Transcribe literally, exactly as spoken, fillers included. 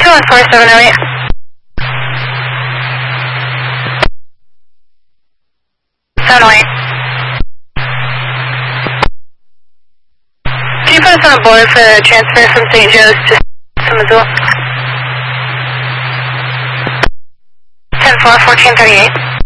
one four seven oh eight. seven oh eight. Can you put us on a board for a transfer from Saint Joe's to Missoula? ten four, fourteen thirty-eight.